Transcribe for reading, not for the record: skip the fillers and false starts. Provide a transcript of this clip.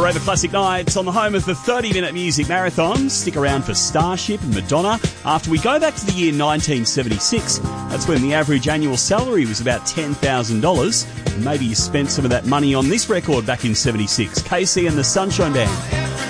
Forever Classic Nights on the home of the 30-minute music marathon. Stick around for Starship and Madonna. After we go back to the year 1976, that's when the average annual salary was about $10,000. Maybe you spent some of that money on this record back in 76. KC and the Sunshine Band.